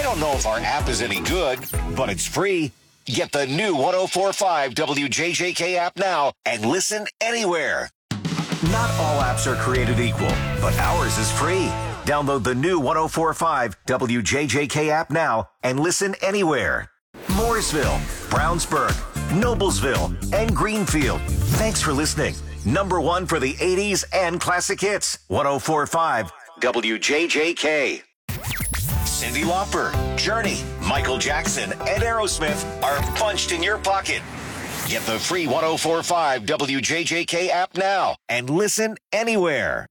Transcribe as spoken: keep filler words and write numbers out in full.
I don't know if our app is any good, but it's free. Get the new one oh four point five W J J K app now and listen anywhere. Not all apps are created equal, but ours is free. Download the new one oh four point five W J J K app now and listen anywhere. Mooresville, Brownsburg, Noblesville, and Greenfield. Thanks for listening. Number one for the eighties and classic hits. one oh four point five W J J K. Cyndi Lauper, Journey, Michael Jackson, and Aerosmith are punched in your pocket. Get the free one oh four point five W J J K app now and listen anywhere.